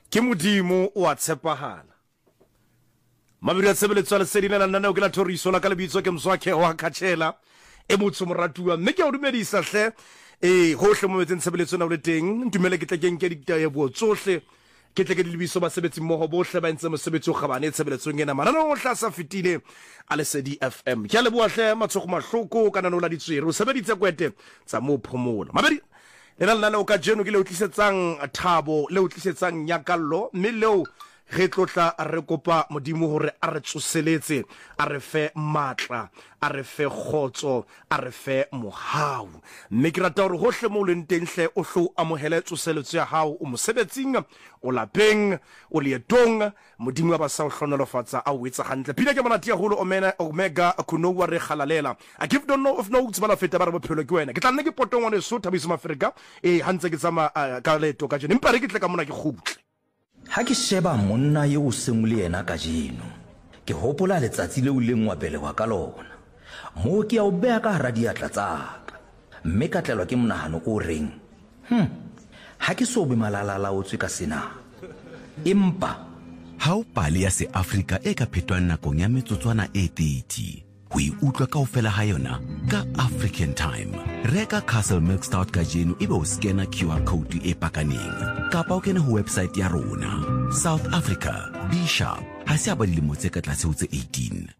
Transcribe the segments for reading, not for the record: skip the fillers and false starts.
ke modimo o a tshepahala mabedi a tshebeletso le sedina la nna o ke la thoriso la ka lebitso ke mswakhe wa Khatshela e motho moratuwa mme ke o dumedisa hle hohle mo metseng tshebeletso na o le teng ntumele ke tle ke ditabo tsohle ke tle ke dilebiso ba sebetsi mmoho bohle ba ntse mosebetsi o kgabane tshebeletso ngena manana o hla sa fitile a Lesedi FM ke a leboa hle matshoko mahloko kana no la ditswere o sebeditse kwete tsa mo phomola mabedi le nna o ka jeno ke le utlisetsang thabo le utlisetsang nyakallo mme leo re tlotla re kopa modimo hore a re tsoseletse a re fe matla a re fe khotso a re fe mohau mme ke rata hore hohle mo le nteng hle o hlo amohele tsoseletso ya hao o mosebetsing o lapeng o leetong modimo ba sa o hlonolofatsa a o etsa hantle pina ke monate ya holo omega kunowa re khalalela I give don't know of notes bala feta ba re bophelo ke wena ke tla nne ke potong wa Lesotho Thabiso Afrika hantse ke tsama ka leto ka jene empa re ke tle ka mona ke khutle ha ke sheba monna yo o seng le yena ka jeno ke hopola letsatsi le o lengwa pele wa ka lona mo ke a o bea ka hara diatla tsaka mme ka tlelwa ke monahano o reng ha ke so be malalala o tswe ka sena empa ha o pale ya se Afrika e ka phetwang nakong ya metsotswana e 30 hui utlwa ka ofela ha yona ka African Time reka Castle Milk Stout ka jeno ebe o scanner QR code e pakaneng kapa o kene ho website ya rona South Africa be sharp ha se aba dilemo tse ka tlase ho tse 18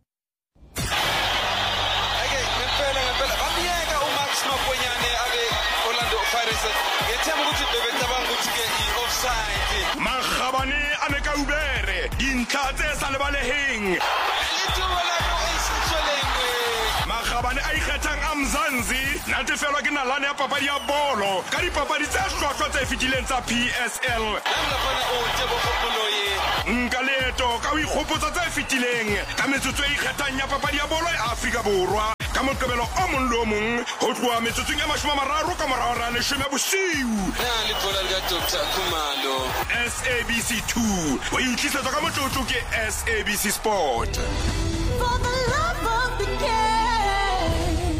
Makgabane a ne ka ubere dintlha tse sa lebaleheng Makgabane a ikgethang a Mzansi natefelwa ke nalane ya papadi ya bolo ka dipapadi tse hlwahlwa tse fitileng tsa PSL nka leeto ka o ikgopotsa tse fitileng ka metsotso e ikgethang ya papadi ya bolo ya Afrika Borwa ka moqebelo o mong le o mong ho tloha metsotsong ya 30 ka morao ra 10 bosiu le bola le Dr. Khumalo SABC 2 o itlhisetsa ka motlotlo ke SABC Sport For the love of the game.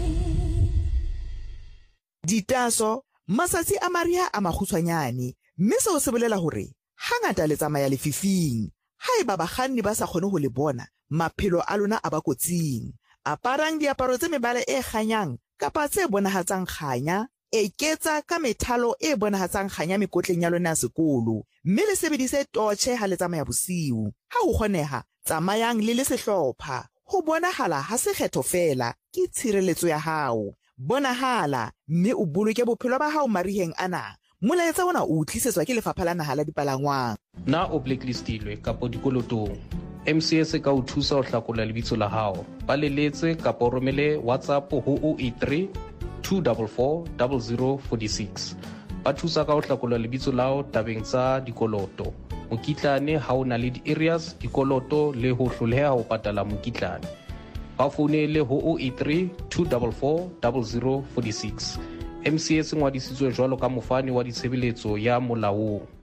Ditaso masatsi a Maria a magutshwanyane mme se o se bolela hore hangata le tsamaya lefifing haeba bakganni ba sa kgone ho le bona maphelo a lona a ba kotsing aparang diaparo tse mebala e kganyang kapa tse bonahatsang kganya eketsa ka methalo e bonahatsang kganya mekotleng ya lona sekolo mme le sebedise torche ha le tsamaya bosiu ha ho kgoneha tsamayang le sehlopha ho bonahala ha se kgetho fela ke tshireletso ya hao bonahala mme o boloke bophelo ba hao mariheng ana molaetsa ona o tlisetswa ke lefapha la naha la dipalangwang na o blacklistilwe kapo dikolotong MCS ka o thusa ho hlakola lebitso la hao ba leletse kapo romele WhatsApp ho 083 244 0046 ba thusa ka ho hlakola lebitso lao tabeng tsa dikoloto mokitlane ha o na le di-areas dikoloto le ho hloleha ho patala mokitlane ba founele ho 083 244 0046 MCS ngwadisitswe jwalo ka mofani wa ditshebeletso ya molaong